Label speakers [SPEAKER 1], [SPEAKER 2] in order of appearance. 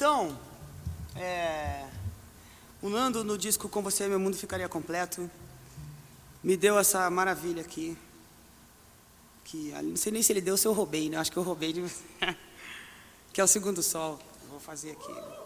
[SPEAKER 1] Então, o Nando no disco Com Você Meu Mundo Ficaria Completo me deu essa maravilha aqui, que não sei nem se ele deu ou se eu roubei, né? Acho que eu roubei de você, que é o Segundo Sol. Vou fazer aqui.